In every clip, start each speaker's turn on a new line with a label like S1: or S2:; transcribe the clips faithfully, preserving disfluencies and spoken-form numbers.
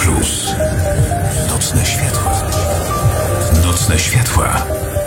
S1: Plus. Nocne światła. Nocne światła.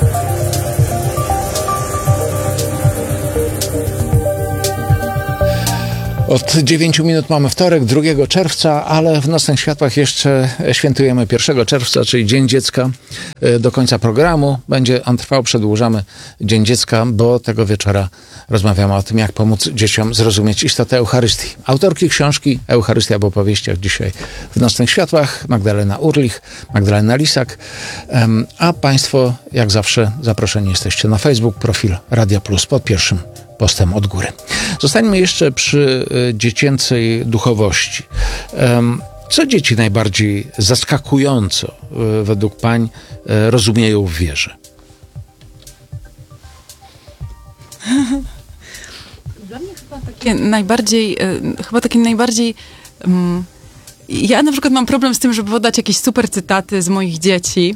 S2: Od dziewięciu minut mamy wtorek, drugiego czerwca, ale w Nocnych Światłach jeszcze świętujemy pierwszego czerwca, czyli Dzień Dziecka. Do końca programu będzie on trwał, przedłużamy Dzień Dziecka, bo tego wieczora rozmawiamy o tym, jak pomóc dzieciom zrozumieć istotę Eucharystii. Autorki książki Eucharystia w opowieściach dzisiaj w Nocnych Światłach, Magdalena Urlich, Magdalena Lisak, a Państwo jak zawsze zaproszeni jesteście na Facebook, profil Radia Plus pod pierwszym postem od góry. Zostańmy jeszcze przy dziecięcej duchowości. Co dzieci najbardziej zaskakująco według pań rozumieją w wierze?
S3: Dla mnie chyba takie najbardziej, chyba takie najbardziej um, ja na przykład mam problem z tym, żeby podać jakieś super cytaty z moich dzieci,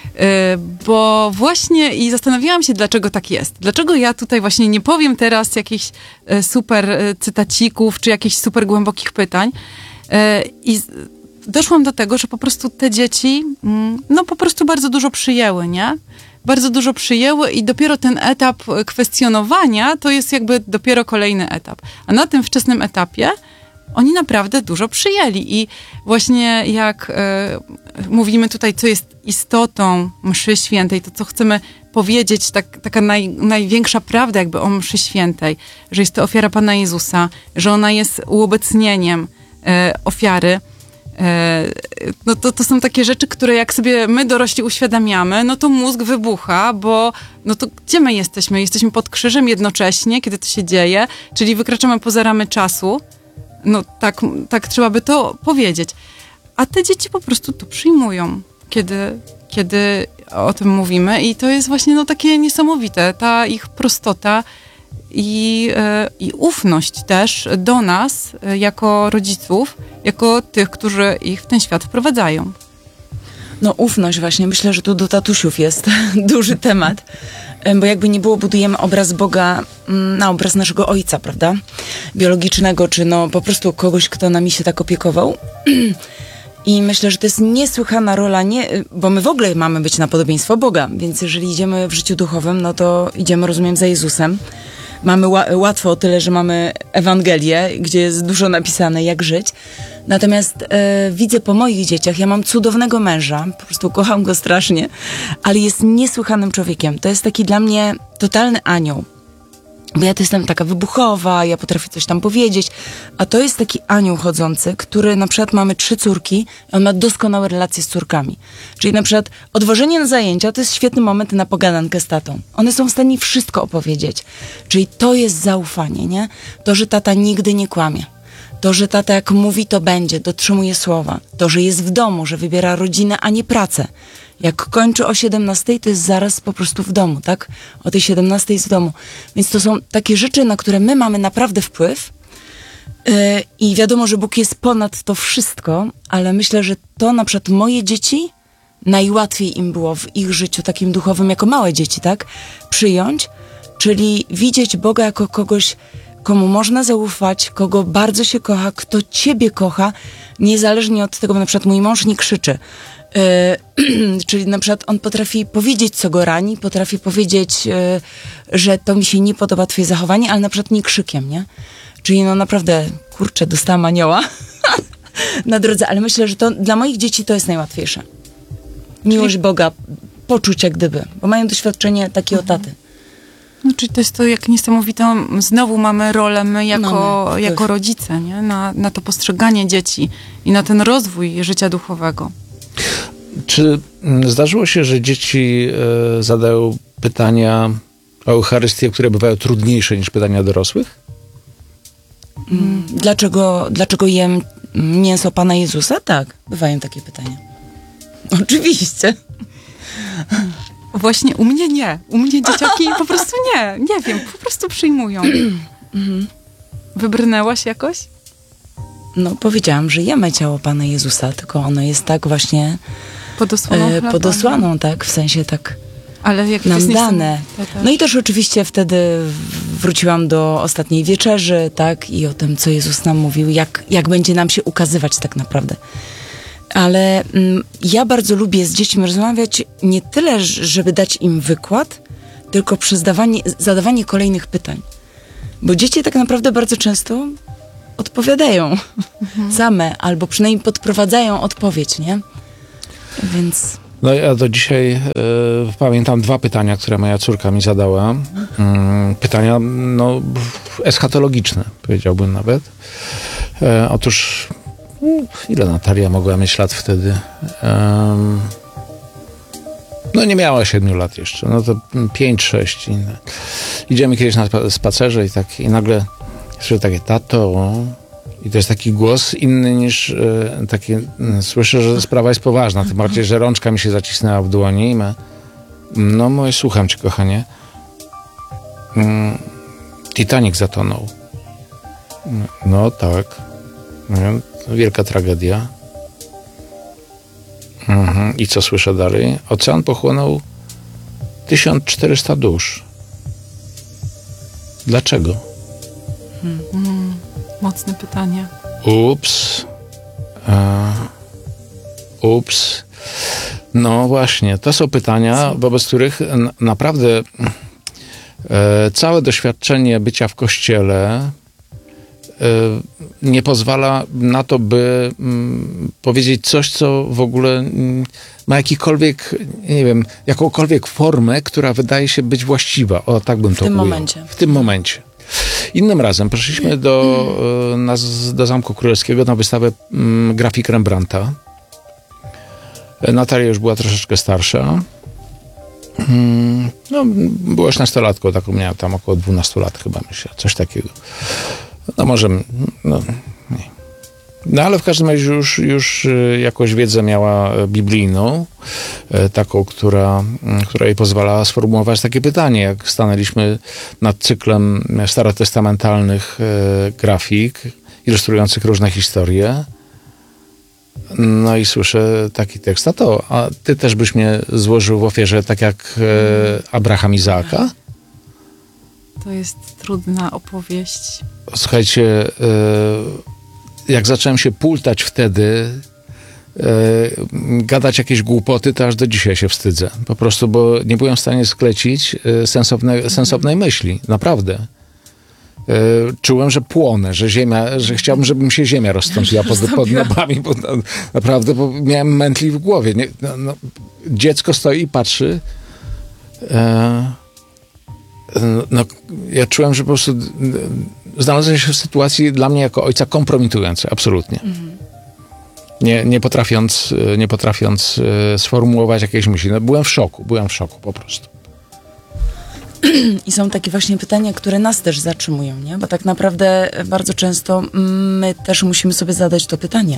S3: bo właśnie i zastanawiałam się, dlaczego tak jest. Dlaczego ja tutaj właśnie nie powiem teraz jakichś super cytacików, czy jakichś super głębokich pytań. I doszłam do tego, że po prostu te dzieci, no po prostu bardzo dużo przyjęły, nie? Bardzo dużo przyjęły i dopiero ten etap kwestionowania to jest jakby dopiero kolejny etap. A na tym wczesnym etapie oni naprawdę dużo przyjęli i właśnie jak e, mówimy tutaj, co jest istotą mszy świętej, to co chcemy powiedzieć, tak, taka naj, największa prawda jakby o mszy świętej, że jest to ofiara Pana Jezusa, że ona jest uobecnieniem e, ofiary, e, no to, to są takie rzeczy, które jak sobie my dorośli uświadamiamy, no to mózg wybucha, bo no to gdzie my jesteśmy? Jesteśmy pod krzyżem jednocześnie, kiedy to się dzieje, czyli wykraczamy poza ramy czasu. No tak, tak trzeba by to powiedzieć. A te dzieci po prostu to przyjmują, kiedy, kiedy o tym mówimy i to jest właśnie no, takie niesamowite, ta ich prostota i, e, i ufność też do nas e, jako rodziców, jako tych, którzy ich w ten świat wprowadzają.
S4: No ufność właśnie, myślę, że tu do tatusiów jest duży temat, bo jakby nie było, budujemy obraz Boga na obraz naszego ojca, prawda? Biologicznego, czy no po prostu kogoś, kto nami się tak opiekował. I myślę, że to jest niesłychana rola, nie, bo my w ogóle mamy być na podobieństwo Boga, więc jeżeli idziemy w życiu duchowym, no to idziemy, rozumiem, za Jezusem. Mamy ła- łatwo o tyle, że mamy Ewangelię, gdzie jest dużo napisane, jak żyć. Natomiast e, widzę po moich dzieciach, ja mam cudownego męża, po prostu kocham go strasznie, ale jest niesłychanym człowiekiem. To jest taki dla mnie totalny anioł. Bo ja to jestem taka wybuchowa, ja potrafię coś tam powiedzieć, a to jest taki anioł chodzący, który na przykład mamy trzy córki, on ma doskonałe relacje z córkami. Czyli na przykład odwożenie na zajęcia to jest świetny moment na pogadankę z tatą. One są w stanie wszystko opowiedzieć. Czyli to jest zaufanie, nie? To, że tata nigdy nie kłamie. To, że tata jak mówi, to będzie, dotrzymuje słowa. To, że jest w domu, że wybiera rodzinę, a nie pracę. Jak kończy o siedemnastej, to jest zaraz po prostu w domu, tak? O tej siedemnastej jest w domu. Więc to są takie rzeczy, na które my mamy naprawdę wpływ. Yy, I wiadomo, że Bóg jest ponad to wszystko, ale myślę, że to na przykład moje dzieci najłatwiej im było w ich życiu takim duchowym, jako małe dzieci, tak? Przyjąć, czyli widzieć Boga jako kogoś, komu można zaufać, kogo bardzo się kocha, kto ciebie kocha, niezależnie od tego, bo na przykład mój mąż nie krzyczy. Yy, czyli na przykład on potrafi powiedzieć, co go rani, potrafi powiedzieć, yy, że to mi się nie podoba twoje zachowanie, ale na przykład nie krzykiem, nie? Czyli no naprawdę, kurczę, dostałam anioła na drodze, ale myślę, że to dla moich dzieci to jest najłatwiejsze. Miłość czyli... Boga, poczuć jak gdyby, bo mają doświadczenie takiego mhm. taty.
S3: No, czyli to jest to, jak niesamowitą, znowu mamy rolę my jako, mamy, jako rodzice, nie? Na, na to postrzeganie dzieci i na ten rozwój życia duchowego.
S2: Czy zdarzyło się, że dzieci y, zadają pytania o Eucharystię, które bywają trudniejsze niż pytania dorosłych?
S4: Mm, dlaczego, dlaczego jem mięso Pana Jezusa? Tak, bywają takie pytania. Oczywiście.
S3: Właśnie u mnie nie. U mnie dzieciaki po prostu nie. Nie wiem, po prostu przyjmują. Wybrnęłaś jakoś?
S4: No, powiedziałam, że jemy ciało Pana Jezusa, tylko ono jest tak właśnie
S3: pod osłoną,
S4: e, pod osłoną, tak, w sensie tak
S3: ale jak
S4: nam dane. No i też oczywiście wtedy wróciłam do ostatniej wieczerzy, tak, i o tym, co Jezus nam mówił, jak, jak będzie nam się ukazywać tak naprawdę. Ale mm, ja bardzo lubię z dziećmi rozmawiać nie tyle, żeby dać im wykład, tylko przez dawanie, zadawanie kolejnych pytań. Bo dzieci tak naprawdę bardzo często odpowiadają mhm. same, albo przynajmniej podprowadzają odpowiedź, nie? Więc...
S2: No ja do dzisiaj y, pamiętam dwa pytania, które moja córka mi zadała. Y, pytania, no, eschatologiczne, powiedziałbym nawet. Y, otóż, y, ile Natalia mogła mieć lat wtedy? Y, no nie miała siedmiu lat jeszcze, no to pięć, sześć. Idziemy kiedyś na spacerze i tak, i nagle słyszę takie, tato... I to jest taki głos inny niż y, taki, y, słyszę, że sprawa jest poważna. Tym bardziej, że rączka mi się zacisnęła w dłoni. I ma, no, mówię, słucham cię, kochanie. Mm, Titanic zatonął. No tak. No, wielka tragedia. Mhm. I co słyszę dalej? Ocean pochłonął tysiąc czterysta dusz. Dlaczego?
S3: Hmm. Mocne pytanie.
S2: Ups. E, ups. No właśnie, to są pytania, wobec których n- naprawdę e, całe doświadczenie bycia w kościele e, nie pozwala na to, by m, powiedzieć coś, co w ogóle m, ma jakikolwiek, nie wiem, jakąkolwiek formę, która wydaje się być właściwa. O, tak bym to ujął.
S4: W tym momencie.
S2: W tym momencie. Innym razem poszliśmy do, na, do Zamku Królewskiego na wystawę m, grafik Rembrandta. Natalia już była troszeczkę starsza. Hmm, no, była już nastolatką, taką miała tam około dwunastu lat chyba, myślę, coś takiego. No może, no, nie. No ale w każdym razie już, już jakąś wiedzę miała biblijną, taką, która, która jej pozwala sformułować takie pytanie, jak stanęliśmy nad cyklem starotestamentalnych grafik, ilustrujących różne historie. No i słyszę taki tekst, a to, a ty też byś mnie złożył w ofierze, tak jak Abraham Izaaka?
S3: To jest trudna opowieść.
S2: Słuchajcie, jak zacząłem się pultać wtedy, gadać jakieś głupoty, to aż do dzisiaj się wstydzę. Po prostu, bo nie byłem w stanie sklecić sensowne, sensownej myśli. Naprawdę. Czułem, że płonę, że ziemia, że chciałbym, żeby mi się ziemia rozstąpiła pod, pod nogami, bo na, naprawdę, bo miałem mętli w głowie. Nie, no, no, dziecko stoi i patrzy. E, no, ja czułem, że po prostu znalazłem się w sytuacji dla mnie jako ojca kompromitującej, absolutnie. Mhm. Nie, nie potrafiąc, nie potrafiąc sformułować jakiejś myśli. No, byłem w szoku, byłem w szoku po prostu.
S4: I są takie właśnie pytania, które nas też zatrzymują, nie? Bo tak naprawdę bardzo często my też musimy sobie zadać to pytanie.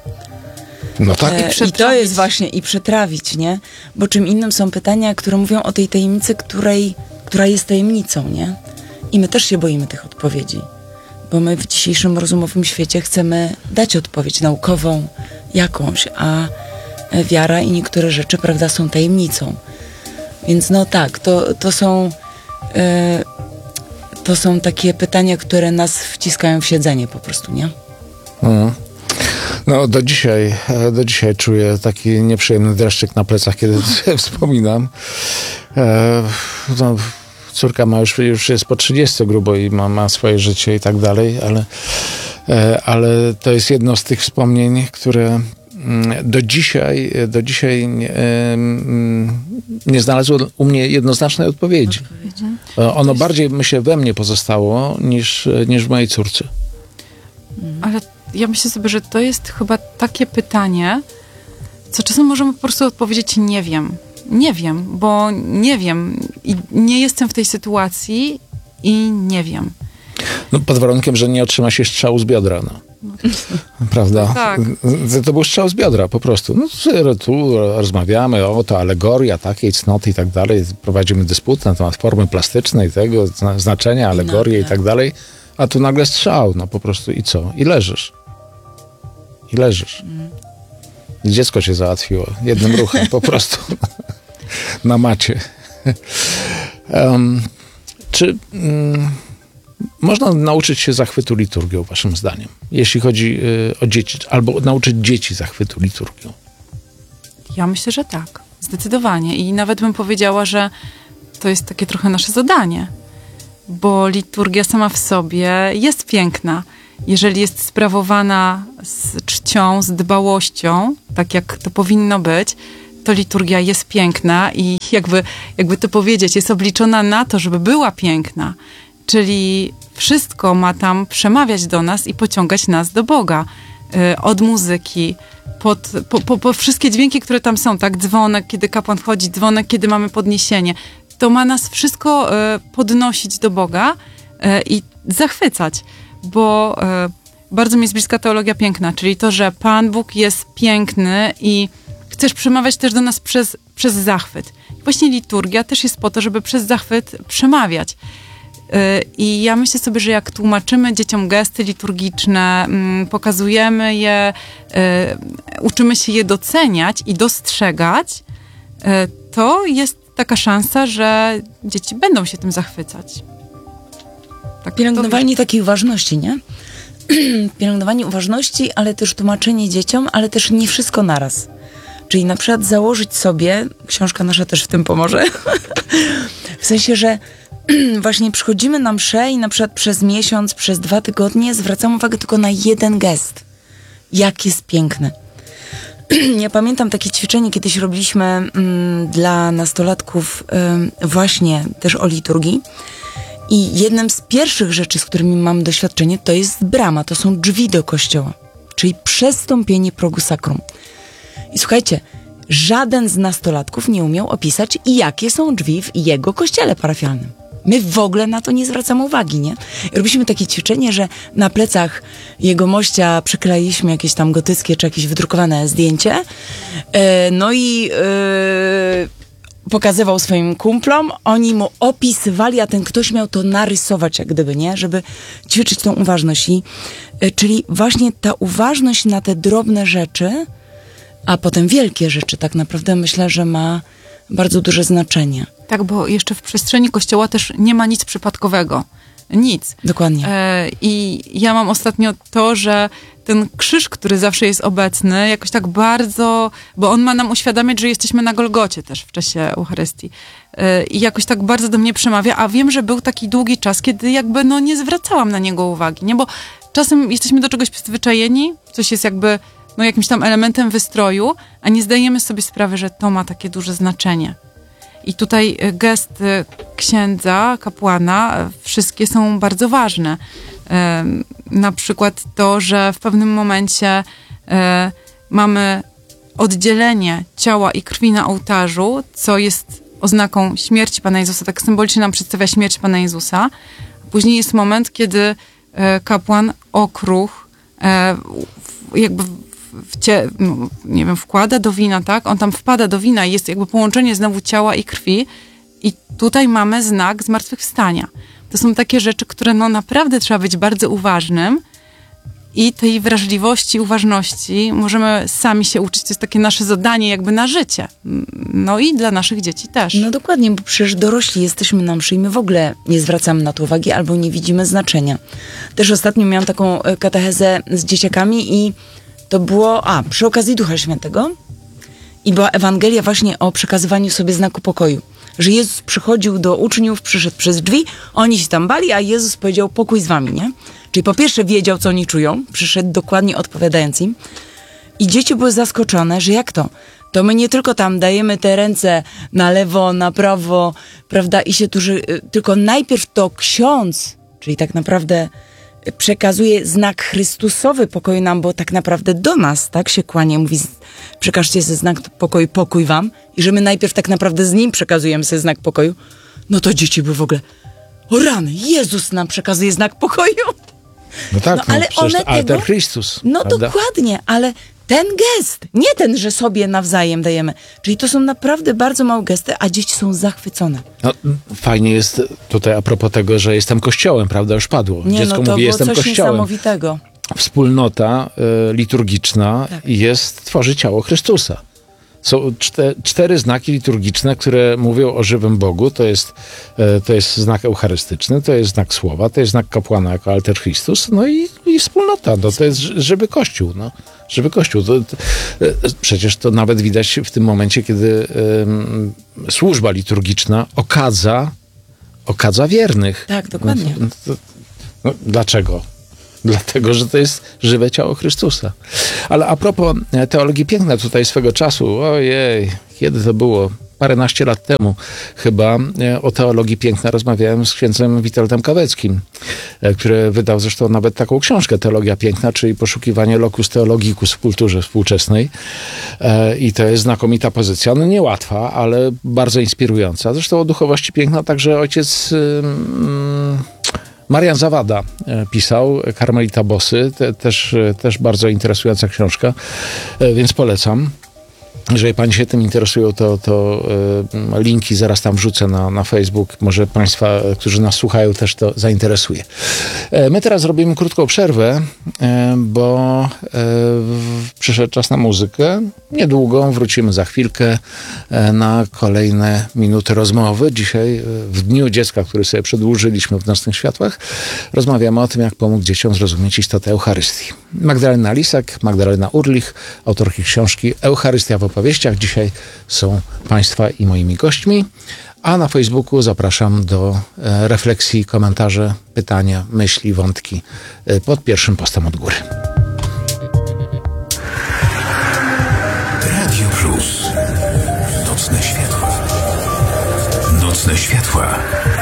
S2: No tak.
S4: E, I to jest właśnie, i przetrawić, nie? Bo czym innym są pytania, które mówią o tej tajemnicy, której, która jest tajemnicą, nie? I my też się boimy tych odpowiedzi. Bo my w dzisiejszym rozumowym świecie chcemy dać odpowiedź naukową jakąś, a wiara i niektóre rzeczy, prawda, są tajemnicą. Więc no tak, to, to są yy, to są takie pytania, które nas wciskają w siedzenie po prostu, nie?
S2: Mm. No do dzisiaj, do dzisiaj czuję taki nieprzyjemny dreszczyk na plecach, kiedy wspominam. E, no, córka ma już, już jest po trzydziestu grubo i ma, ma swoje życie i tak dalej, ale, e, ale to jest jedno z tych wspomnień, które do dzisiaj, do dzisiaj nie, nie znalazło u mnie jednoznacznej odpowiedzi. odpowiedzi. Ono jest... bardziej, myślę, we mnie pozostało niż, niż w mojej córce.
S3: Ale ja myślę sobie, że to jest chyba takie pytanie, co czasem możemy po prostu odpowiedzieć nie wiem. Nie wiem, bo nie wiem i nie jestem w tej sytuacji i nie wiem.
S2: No pod warunkiem, że nie otrzyma się strzału z biodra, no. Prawda?
S3: Tak.
S2: To był strzał z biodra po prostu. No, tu rozmawiamy, o to alegoria, takiej cnoty i tak dalej. Prowadzimy dysputę na temat formy plastycznej, tego znaczenia, alegorii i tak dalej. A tu nagle strzał, no po prostu i co? I leżysz. I leżysz. Mm. I dziecko cię załatwiło. Jednym ruchem po prostu. Na macie. Um, czy... Um, można nauczyć się zachwytu liturgią, waszym zdaniem? Jeśli chodzi y, o dzieci, albo nauczyć dzieci zachwytu liturgią?
S3: Ja myślę, że tak. Zdecydowanie. I nawet bym powiedziała, że to jest takie trochę nasze zadanie. Bo liturgia sama w sobie jest piękna. Jeżeli jest sprawowana z czcią, z dbałością, tak jak to powinno być, to liturgia jest piękna i jakby, jakby to powiedzieć, jest obliczona na to, żeby była piękna. Czyli wszystko ma tam przemawiać do nas i pociągać nas do Boga. Yy, od muzyki, pod, po, po, po wszystkie dźwięki, które tam są, tak? Dzwonek, kiedy kapłan wchodzi, dzwonek, kiedy mamy podniesienie. To ma nas wszystko yy, podnosić do Boga yy, i zachwycać. Bo yy, bardzo mi jest bliska teologia piękna, czyli to, że Pan Bóg jest piękny i chcesz przemawiać też do nas przez, przez zachwyt. I właśnie liturgia też jest po to, żeby przez zachwyt przemawiać. I ja myślę sobie, że jak tłumaczymy dzieciom gesty liturgiczne, pokazujemy je, uczymy się je doceniać i dostrzegać, to jest taka szansa, że dzieci będą się tym zachwycać. Tak,
S4: Pielęgnowanie takiej uważności, nie? Pielęgnowanie uważności, ale też tłumaczenie dzieciom, ale też nie wszystko naraz. Czyli na przykład założyć sobie, książka nasza też w tym pomoże, w sensie, że właśnie przychodzimy na mszę i na przykład przez miesiąc, przez dwa tygodnie zwracamy uwagę tylko na jeden gest. Jak jest piękny. Ja pamiętam takie ćwiczenie, kiedyś robiliśmy mm, dla nastolatków y, właśnie też o liturgii. I jednym z pierwszych rzeczy, z którymi mam doświadczenie, to jest brama, to są drzwi do kościoła. Czyli przestąpienie progu sacrum. I słuchajcie, żaden z nastolatków nie umiał opisać, jakie są drzwi w jego kościele parafialnym. My w ogóle na to nie zwracamy uwagi, nie? I robiliśmy takie ćwiczenie, że na plecach jego mościa przykleiliśmy jakieś tam gotyckie czy jakieś wydrukowane zdjęcie. Yy, no i yy, pokazywał swoim kumplom, oni mu opisywali, a ten ktoś miał to narysować jak gdyby, nie? Żeby ćwiczyć tą uważność. I, yy, czyli właśnie ta uważność na te drobne rzeczy, a potem wielkie rzeczy tak naprawdę myślę, że ma bardzo duże znaczenie.
S3: Tak, bo jeszcze w przestrzeni Kościoła też nie ma nic przypadkowego. Nic.
S4: Dokładnie.
S3: E, I ja mam ostatnio to, że ten krzyż, który zawsze jest obecny, jakoś tak bardzo, bo on ma nam uświadamiać, że jesteśmy na Golgocie też w czasie Eucharystii. E, I jakoś tak bardzo do mnie przemawia, a wiem, że był taki długi czas, kiedy jakby no nie zwracałam na niego uwagi, nie? Bo czasem jesteśmy do czegoś przyzwyczajeni, coś jest jakby no jakimś tam elementem wystroju, a nie zdajemy sobie sprawy, że to ma takie duże znaczenie. I tutaj gesty księdza, kapłana, wszystkie są bardzo ważne. E, na przykład to, że w pewnym momencie e, mamy oddzielenie ciała i krwi na ołtarzu, co jest oznaką śmierci Pana Jezusa, tak symbolicznie nam przedstawia śmierć Pana Jezusa. Później jest moment, kiedy e, kapłan okruch e, jakby Wcie, no, nie wiem, wkłada do wina, tak? On tam wpada do wina i jest jakby połączenie znowu ciała i krwi i tutaj mamy znak zmartwychwstania. To są takie rzeczy, które no naprawdę trzeba być bardzo uważnym i tej wrażliwości, uważności możemy sami się uczyć. To jest takie nasze zadanie jakby na życie. No i dla naszych dzieci też.
S4: No dokładnie, bo przecież dorośli jesteśmy na mszy i my w ogóle nie zwracamy na to uwagi albo nie widzimy znaczenia. Też ostatnio miałam taką katechezę z dzieciakami i to było, a, przy okazji Ducha Świętego i była Ewangelia właśnie o przekazywaniu sobie znaku pokoju. Że Jezus przychodził do uczniów, przyszedł przez drzwi, oni się tam bali, a Jezus powiedział pokój z wami, nie? Czyli po pierwsze wiedział, co oni czują, przyszedł dokładnie odpowiadając im i dzieci były zaskoczone, że jak to? To my nie tylko tam dajemy te ręce na lewo, na prawo, prawda, i się tu, tylko najpierw to ksiądz, czyli tak naprawdę przekazuje znak Chrystusowy pokoju nam, bo tak naprawdę do nas, tak, się kłania, mówi, przekażcie sobie znak pokoju, pokój wam, i że my najpierw tak naprawdę z nim przekazujemy sobie znak pokoju, no to dzieci były w ogóle, o rany, Jezus nam przekazuje znak pokoju.
S2: No tak,
S4: no, ale
S2: no,
S4: one
S2: alter
S4: tego,
S2: Christus.
S4: No
S2: prawda?
S4: dokładnie, ale ten gest, nie ten, że sobie nawzajem dajemy. Czyli to są naprawdę bardzo małe gesty, a dzieci są zachwycone.
S2: No, fajnie jest tutaj a propos tego, że jestem kościołem, prawda, już padło.
S4: Nie,
S2: Dziecko
S4: no to
S2: mówi,
S4: było
S2: jestem
S4: coś
S2: kościołem.
S4: niesamowitego.
S2: Wspólnota y, liturgiczna
S4: Tak.
S2: jest, tworzy ciało Chrystusa. Są czte, cztery znaki liturgiczne, które mówią o żywym Bogu. To jest, to jest znak eucharystyczny, to jest znak słowa, to jest znak kapłana jako alter Christus, no i, i wspólnota. No, to jest żywy Kościół. No. Żywy Kościół. To, to, przecież to nawet widać w tym momencie, kiedy um, służba liturgiczna okadza, okadza wiernych.
S4: Tak, dokładnie.
S2: No, to, no, dlaczego? Dlatego, że to jest żywe ciało Chrystusa. Ale a propos teologii piękna tutaj swego czasu, ojej, kiedy to było? Paręnaście lat temu chyba o teologii piękna rozmawiałem z księdzem Witoldem Kaweckim, który wydał zresztą nawet taką książkę Teologia piękna, czyli poszukiwanie locus theologicus w kulturze współczesnej. I to jest znakomita pozycja, no niełatwa, ale bardzo inspirująca. Zresztą o duchowości piękna także ojciec um, Marian Zawada pisał, Karmelita Bosy, te, też, też bardzo interesująca książka, więc polecam. Jeżeli Pani się tym interesują, to, to y, linki zaraz tam wrzucę na, na Facebook. Może Państwa, którzy nas słuchają, też to zainteresuje. E, my teraz robimy krótką przerwę, e, bo e, przyszedł czas na muzykę. Niedługo wrócimy za chwilkę e, na kolejne minuty rozmowy. Dzisiaj, e, w Dniu Dziecka, który sobie przedłużyliśmy w Nocnych Światłach, rozmawiamy o tym, jak pomóc dzieciom zrozumieć istotę Eucharystii. Magdalena Lisak, Magdalena Urlich, autorki książki Eucharystia w opowieściach. Dzisiaj są Państwa i moimi gośćmi, a na Facebooku zapraszam do e, refleksji, komentarze, pytania, myśli, wątki e, pod pierwszym postem od góry.
S1: Radio Plus. Nocne światła. Nocne światła.